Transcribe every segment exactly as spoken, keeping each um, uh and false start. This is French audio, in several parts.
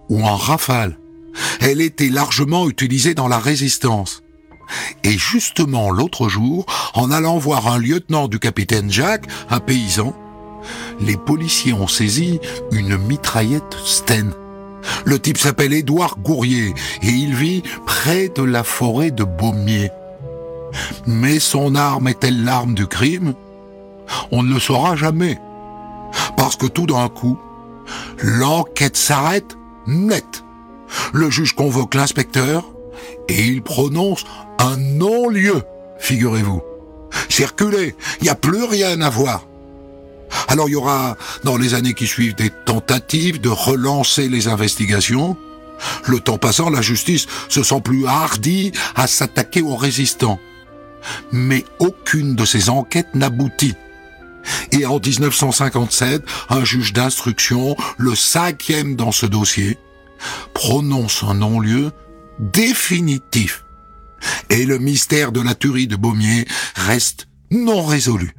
ou en rafale. Elle était largement utilisée dans la résistance. Et justement, l'autre jour, en allant voir un lieutenant du capitaine Jacques, un paysan, les policiers ont saisi une mitraillette Sten. Le type s'appelle Édouard Gourrier et il vit près de la forêt de Beaumier. Mais son arme est-elle l'arme du crime ? On ne le saura jamais. Parce que tout d'un coup, l'enquête s'arrête net. Le juge convoque l'inspecteur et il prononce un non-lieu, figurez-vous. Circulez, il n'y a plus rien à voir. Alors il y aura, dans les années qui suivent, des tentatives de relancer les investigations. Le temps passant, la justice se sent plus hardie à s'attaquer aux résistants. Mais aucune de ces enquêtes n'aboutit. Et en dix-neuf cent cinquante-sept, un juge d'instruction, le cinquième dans ce dossier, prononce un non-lieu définitif. Et le mystère de la tuerie de Beaumier reste non résolu.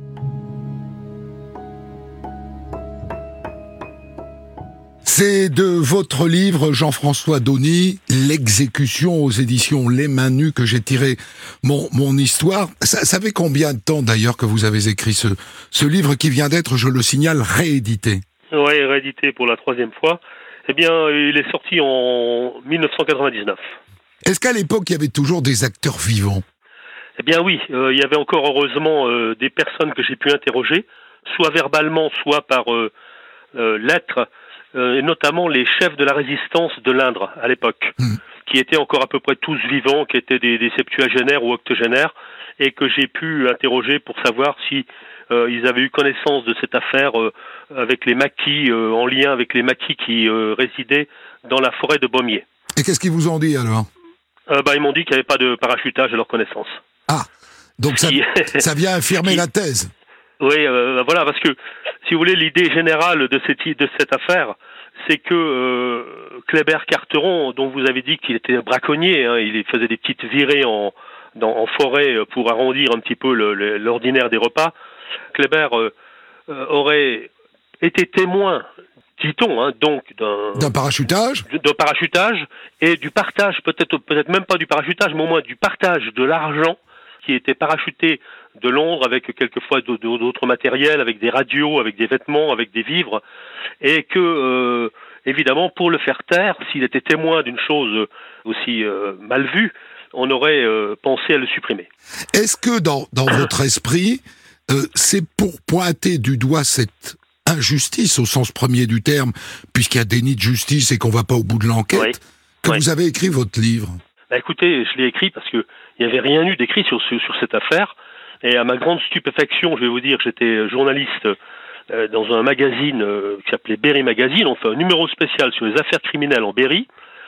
C'est de votre livre, Jean-François Dauny, L'exécution aux éditions Les Mains Nues, que j'ai tiré mon, mon histoire. Ça, ça fait combien de temps d'ailleurs que vous avez écrit ce, ce livre qui vient d'être, je le signale, réédité ? Oui, réédité pour la troisième fois. Eh bien, il est sorti en dix-neuf cent quatre-vingt-dix-neuf. Est-ce qu'à l'époque, il y avait toujours des acteurs vivants ? Eh bien oui, euh, il y avait encore heureusement euh, des personnes que j'ai pu interroger, soit verbalement, soit par euh, euh, lettres, euh, et notamment les chefs de la résistance de l'Indre à l'époque, mmh. qui étaient encore à peu près tous vivants, qui étaient des, des septuagénaires ou octogénaires, et que j'ai pu interroger pour savoir si euh, ils avaient eu connaissance de cette affaire euh, avec les maquis, euh, en lien avec les maquis qui euh, résidaient dans la forêt de Beaumier. Et qu'est-ce qu'ils vous ont dit alors ? euh, bah, Ils m'ont dit qu'il n'y avait pas de parachutage à leur connaissance. Ah, donc ça, ça vient affirmer la thèse. Oui, euh, voilà, parce que, si vous voulez, l'idée générale de cette, de cette affaire, c'est que euh, Kléber Carteron, dont vous avez dit qu'il était braconnier, hein, il faisait des petites virées en, dans, en forêt pour arrondir un petit peu le, le, l'ordinaire des repas, Kléber euh, euh, aurait été témoin, dit-on, hein, donc d'un, d'un parachutage, d'un parachutage et du partage, peut-être, peut-être même pas du parachutage, mais au moins du partage de l'argent qui était parachuté de Londres avec quelquefois d'autres matériels, avec des radios, avec des vêtements, avec des vivres, et que, euh, évidemment, pour le faire taire, s'il était témoin d'une chose aussi euh, mal vue, on aurait euh, pensé à le supprimer. Est-ce que dans, dans votre esprit, euh, c'est pour pointer du doigt cette injustice au sens premier du terme, puisqu'il y a déni de justice et qu'on ne va pas au bout de l'enquête, oui. que oui. vous avez écrit votre livre ? Bah écoutez, je l'ai écrit parce que il n'y avait rien eu d'écrit sur, sur, sur cette affaire. Et à ma grande stupéfaction, je vais vous dire, j'étais journaliste euh, dans un magazine euh, qui s'appelait Berry Magazine. On fait un numéro spécial sur les affaires criminelles en Berry,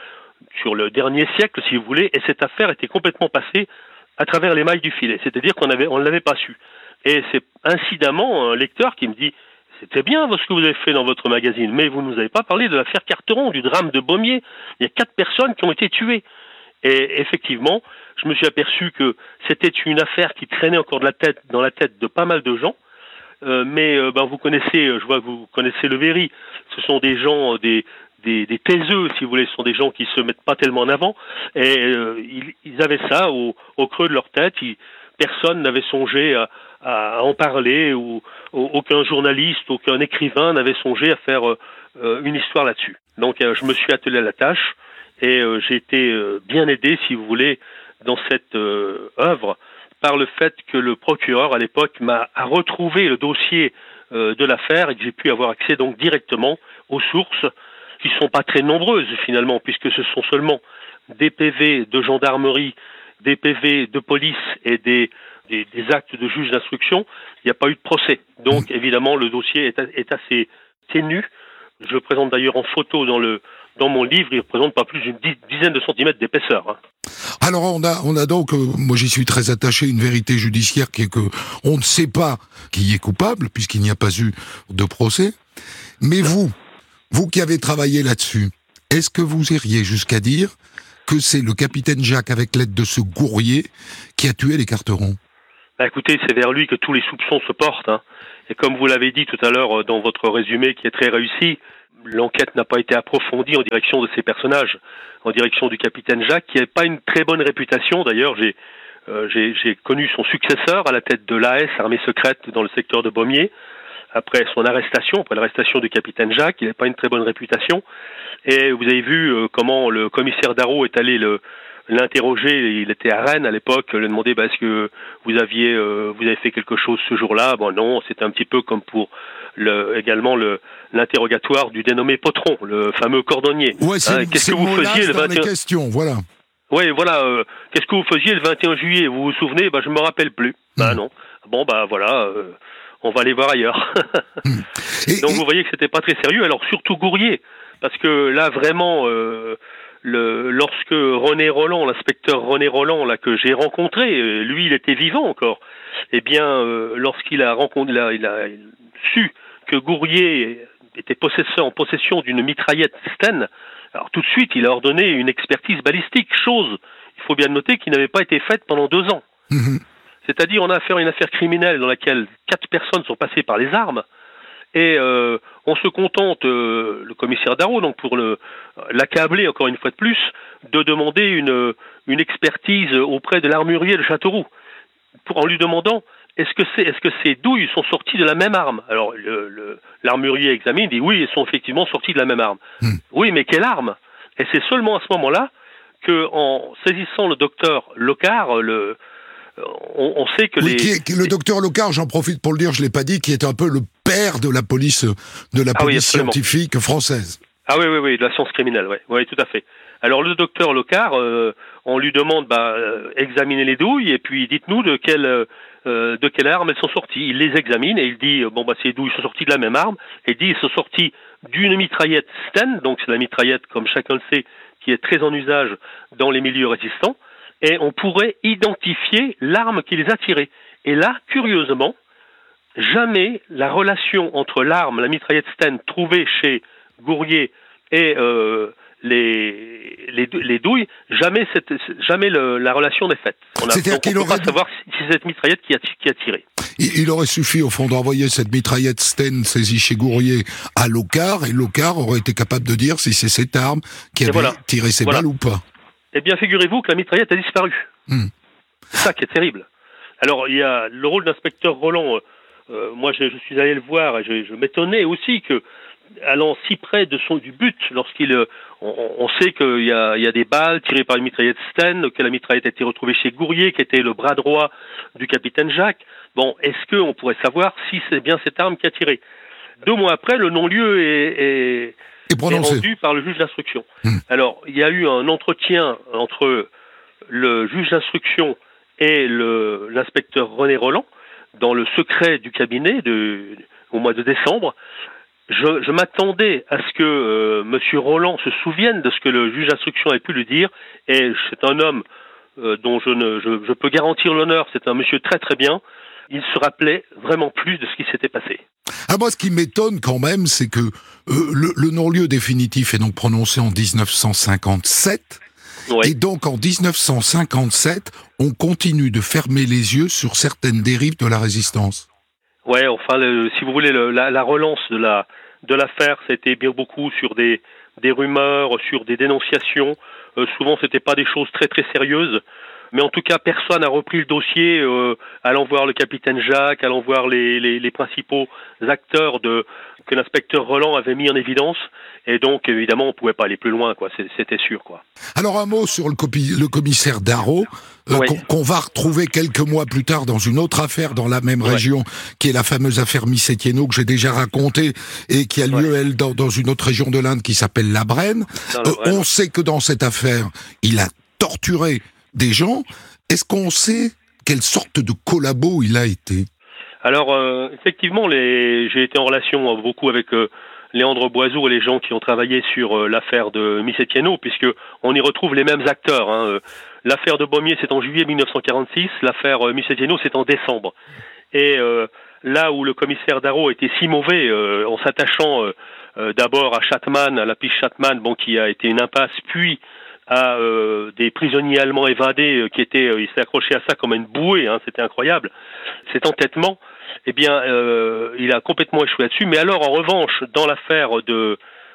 sur le dernier siècle, si vous voulez. Et cette affaire était complètement passée à travers les mailles du filet. C'est-à-dire qu'on avait, on ne l'avait pas su. Et c'est incidemment un lecteur qui me dit « C'était bien ce que vous avez fait dans votre magazine, mais vous ne nous avez pas parlé de l'affaire Carteron, du drame de Beaumier. Il y a quatre personnes qui ont été tuées. » Et effectivement, je me suis aperçu que c'était une affaire qui traînait encore de la tête, dans la tête de pas mal de gens. Euh, mais euh, ben, vous connaissez, je vois que vous connaissez le Berry. Ce sont des gens, des, des, des taiseux, si vous voulez. Ce sont des gens qui se mettent pas tellement en avant. Et euh, ils, ils avaient ça au, au creux de leur tête. Ils, personne n'avait songé à, à en parler, ou aucun journaliste, aucun écrivain n'avait songé à faire euh, une histoire là-dessus. Donc euh, je me suis attelé à la tâche. Et euh, j'ai été euh, bien aidé, si vous voulez, dans cette euh, œuvre, par le fait que le procureur, à l'époque, m'a a retrouvé le dossier euh, de l'affaire et que j'ai pu avoir accès donc directement aux sources, qui ne sont pas très nombreuses finalement, puisque ce sont seulement des P V de gendarmerie, des P V de police et des, des, des actes de juge d'instruction. Il n'y a pas eu de procès. Donc, évidemment, le dossier est, est assez ténu. Je le présente d'ailleurs en photo dans le dans mon livre. Il ne représente pas plus d'une dizaine de centimètres d'épaisseur. Hein. Alors on a on a donc, euh, moi j'y suis très attaché, une vérité judiciaire qui est que on ne sait pas qui est coupable puisqu'il n'y a pas eu de procès. Mais vous, vous qui avez travaillé là-dessus, est-ce que vous iriez jusqu'à dire que c'est le capitaine Jacques, avec l'aide de ce Gourrier, qui a tué les Carteron ? Bah écoutez, c'est vers lui que tous les soupçons se portent. Hein. Et comme vous l'avez dit tout à l'heure dans votre résumé qui est très réussi, l'enquête n'a pas été approfondie en direction de ces personnages, en direction du capitaine Jacques, qui n'avait pas une très bonne réputation. D'ailleurs, j'ai, euh, j'ai, j'ai connu son successeur à la tête de l'A S, armée secrète, dans le secteur de Beaumier, après son arrestation, après l'arrestation du capitaine Jacques. Il n'avait pas une très bonne réputation. Et vous avez vu euh, comment le commissaire Darrot est allé le, l'interroger. Il était à Rennes à l'époque. Il lui a demandé bah, est-ce que vous aviez, euh, vous avez fait quelque chose ce jour-là. Bon non, c'était un petit peu comme pour le, également le, l'interrogatoire du dénommé Potron, le fameux cordonnier. Ouais, c'est, hein, qu'est-ce c'est que vous faisiez le vingt et un vingt et un questions, voilà. Oui, voilà. Euh, qu'est-ce que vous faisiez le vingt et un juillet? Vous vous souvenez? Bah, je me rappelle plus. Mmh. Bah non. Bon, bah voilà. Euh, on va aller voir ailleurs. mmh. et, Donc et... vous voyez que c'était pas très sérieux. Alors surtout Gourrier, parce que là vraiment, euh, le, lorsque René Roland, l'inspecteur René Roland, là que j'ai rencontré, lui, il était vivant encore. Eh bien, euh, lorsqu'il a rencontré, il a, il a su que Gourrier était possesseur en possession d'une mitraillette Sten. Alors tout de suite, il a ordonné une expertise balistique, chose, il faut bien noter, qui n'avait pas été faite pendant deux ans. Mmh. C'est-à-dire, on a affaire à une affaire criminelle dans laquelle quatre personnes sont passées par les armes, et euh, on se contente, euh, le commissaire Darrot, donc pour le, l'accabler encore une fois de plus, de demander une, une expertise auprès de l'armurier de Châteauroux, pour, en lui demandant est-ce que, c'est, est-ce que ces douilles sont sorties de la même arme? Alors le, le, l'armurier examine, dit oui, elles sont effectivement sorties de la même arme. Mmh. Oui, mais quelle arme? Et c'est seulement à ce moment-là qu'en saisissant le docteur Locard, le, on, on sait que oui, les... Qui est, qui, le docteur Locard, j'en profite pour le dire, je ne l'ai pas dit, qui est un peu le père de la police, de la police ah oui, scientifique française. Ah oui, oui, oui, de la science criminelle, oui, oui, tout à fait. Alors le docteur Locard, euh, on lui demande, bah, euh, examinez les douilles, et puis dites-nous de quelle... Euh, Euh, de quelle arme elles sont sorties. Il les examine et il dit, bon bah ces douilles sont sorties de la même arme, et il dit, elles sont sorties d'une mitraillette Sten, donc c'est la mitraillette, comme chacun le sait, qui est très en usage dans les milieux résistants, et on pourrait identifier l'arme qui les a tirées. Et là, curieusement, jamais la relation entre l'arme, la mitraillette Sten, trouvée chez Gourrier et euh, Les, les, les douilles, jamais, cette, jamais le, la relation n'est faite. On ne peut pas savoir si c'est cette mitraillette qui a, qui a tiré. Il, il aurait suffi, au fond, d'envoyer cette mitraillette Sten saisie chez Gourrier à Locard, et Locard aurait été capable de dire si c'est cette arme qui avait voilà. tiré ses voilà. balles ou pas. Eh bien, figurez-vous que la mitraillette a disparu. Hum. C'est ça qui est terrible. Alors, il y a le rôle d'inspecteur Roland. Euh, moi, je, je suis allé le voir et je, je m'étonnais aussi que, allant si près de son, du but, lorsqu'il, on, on sait qu'il y a, il y a des balles tirées par une mitraillette Sten, que la mitraillette a été retrouvée chez Gourrier, qui était le bras droit du capitaine Jacques. Bon, est-ce qu'on pourrait savoir si c'est bien cette arme qui a tiré? Deux mois après, le non-lieu est, est, est rendu par le juge d'instruction. Mmh. Alors, il y a eu un entretien entre le juge d'instruction et le, l'inspecteur René Roland, dans le secret du cabinet de, au mois de décembre. Je, je m'attendais à ce que euh, M. Roland se souvienne de ce que le juge d'instruction avait pu lui dire, et c'est un homme euh, dont je, ne, je, je peux garantir l'honneur, c'est un monsieur très très bien, il se rappelait vraiment plus de ce qui s'était passé. Ah, moi, ce qui m'étonne quand même, c'est que euh, le, le non-lieu définitif est donc prononcé en dix-neuf cent cinquante-sept, oui. Et donc en dix-neuf cent cinquante-sept, on continue de fermer les yeux sur certaines dérives de la résistance. Ouais, enfin, le, si vous voulez, le, la, la relance de la de l'affaire, c'était bien beaucoup sur des des rumeurs, sur des dénonciations. Euh, souvent, c'était pas des choses très très sérieuses. Mais en tout cas, personne n'a repris le dossier, euh, allant voir le capitaine Jacques, allant voir les, les, les principaux acteurs de, que l'inspecteur Roland avait mis en évidence. Et donc, évidemment, on ne pouvait pas aller plus loin, quoi. C'était sûr, quoi. Alors, un mot sur le, copi- le commissaire Darrot, euh, oui. qu'on, qu'on va retrouver quelques mois plus tard dans une autre affaire dans la même ouais. région, qui est la fameuse affaire Miss Etienneau, que j'ai déjà racontée, et qui a lieu, ouais. elle, dans, dans une autre région de l'Inde qui s'appelle la Brenne. Euh, on sait que dans cette affaire, il a torturé des gens. Est-ce qu'on sait quelle sorte de collabo il a été? Alors, euh, effectivement, les... j'ai été en relation beaucoup avec euh, Léandre Boiseau et les gens qui ont travaillé sur euh, l'affaire de Miss Etienneau, puisque on y retrouve les mêmes acteurs. Hein. L'affaire de Beaumier, c'est en juillet dix-neuf cent quarante-six, l'affaire euh, Miss Etienneau, c'est en décembre. Et euh, là où le commissaire Darrot était si mauvais, euh, en s'attachant euh, euh, d'abord à Schattmann, à la piste Schattmann, bon, qui a été une impasse, puis à euh, des prisonniers allemands évadés euh, qui étaient, euh, il s'est accroché à ça comme à une bouée, hein, c'était incroyable. Cet entêtement, eh bien, euh, il a complètement échoué là-dessus. Mais alors, en revanche, dans l'affaire de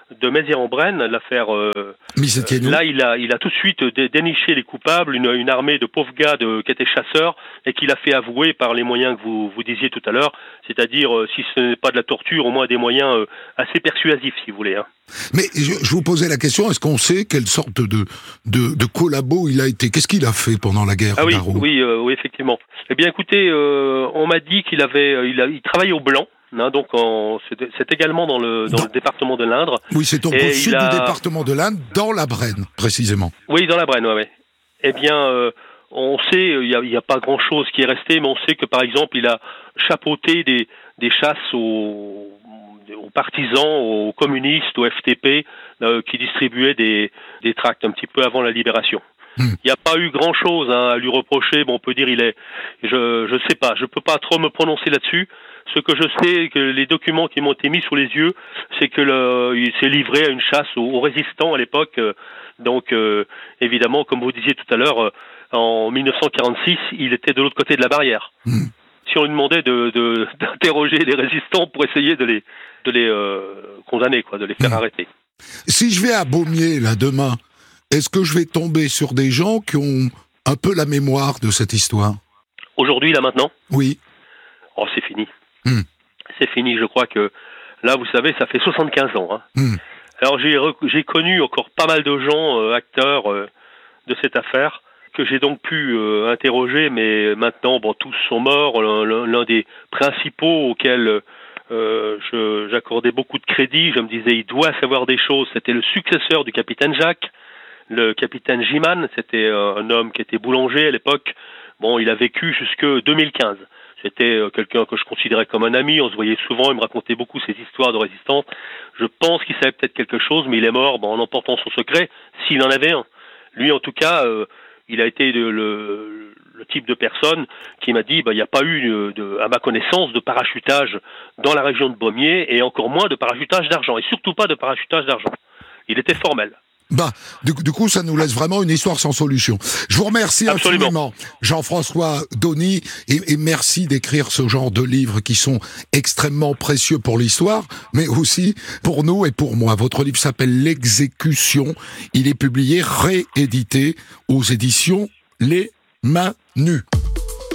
de Mézières-en-Brenne, l'affaire. Euh, euh, là, il a, il a tout de suite dé- déniché les coupables, une, une armée de pauvres gars de, qui étaient chasseurs et qu'il a fait avouer par les moyens que vous, vous disiez tout à l'heure, c'est-à-dire euh, si ce n'est pas de la torture, au moins des moyens euh, assez persuasifs, si vous voulez. Hein. Mais je, je vous posais la question, est-ce qu'on sait quelle sorte de, de, de collabo il a été? Qu'est-ce qu'il a fait pendant la guerre? Ah oui, d'Arreau oui, euh, oui, effectivement. Eh bien, écoutez, euh, on m'a dit qu'il avait, il, a, il travaillait au Blanc. Hein, donc en, c'est, c'est également dans le dans, dans le département de l'Indre. Oui, c'est donc au sud a... du département de l'Indre, dans la Brenne, précisément. Oui, dans la Brenne, oui. Ouais. Eh bien, euh, on sait, il n'y a, y a pas grand-chose qui est resté, mais on sait que par exemple, il a chapeauté des des chasses aux, aux partisans, aux communistes, au F T P, euh, qui distribuaient des des tracts un petit peu avant la libération. Il hmm. n'y a pas eu grand-chose hein, à lui reprocher. Bon, on peut dire il est, je je sais pas, je peux pas trop me prononcer là-dessus. Ce que je sais, que les documents qui m'ont été mis sous les yeux, c'est que le, il s'est livré à une chasse aux, aux résistants à l'époque. Donc, euh, évidemment, comme vous disiez tout à l'heure, euh, en dix-neuf cent quarante-six, il était de l'autre côté de la barrière. Mmh. Si on lui demandait de, de, d'interroger les résistants pour essayer de les, de les euh, condamner, quoi, de les faire mmh. arrêter. Si je vais à Beaumier, là, demain, est-ce que je vais tomber sur des gens qui ont un peu la mémoire de cette histoire? Aujourd'hui, là, maintenant? Oui. Oh, c'est fini. Mmh. C'est fini, je crois que là, vous savez, ça fait soixante-quinze ans. Hein. Mmh. Alors j'ai, rec- j'ai connu encore pas mal de gens, euh, acteurs euh, de cette affaire, que j'ai donc pu euh, interroger, mais maintenant, bon, tous sont morts. L'un, l'un des principaux auxquels euh, je, j'accordais beaucoup de crédit, je me disais, il doit savoir des choses, c'était le successeur du capitaine Jacques, le capitaine Giman, c'était euh, un homme qui était boulanger à l'époque. Bon, il a vécu jusque deux mille quinze. C'était quelqu'un que je considérais comme un ami, on se voyait souvent, il me racontait beaucoup ses histoires de résistance. Je pense qu'il savait peut-être quelque chose, mais il est mort bon, en emportant son secret, s'il en avait un. Lui, en tout cas, euh, il a été le, le, le type de personne qui m'a dit, bah, il n'y a pas eu, de, de, à ma connaissance, de parachutage dans la région de Beaumier, et encore moins de parachutage d'argent, et surtout pas de parachutage d'argent. Il était formel. Bah, du, du coup, ça nous laisse vraiment une histoire sans solution. Je vous remercie Absolument. infiniment, Jean-François Dauny, et, et merci d'écrire ce genre de livres qui sont extrêmement précieux pour l'histoire, mais aussi pour nous et pour moi. Votre livre s'appelle L'exécution. Il est publié, réédité aux éditions Les Mains Nues.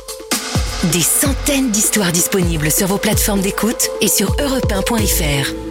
Des centaines d'histoires disponibles sur vos plateformes d'écoute et sur europe un point f r.